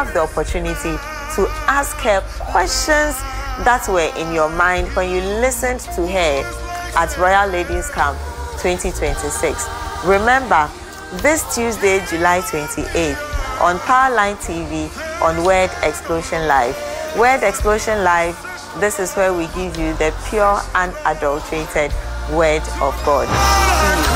have the opportunity to ask her questions that were in your mind when you listened to her at Royal Ladies Camp 2026. Remember, this Tuesday, July 28th, on Powerline TV, on Word Explosion Live. Word Explosion Live, this is where we give you the pure, unadulterated Word of God.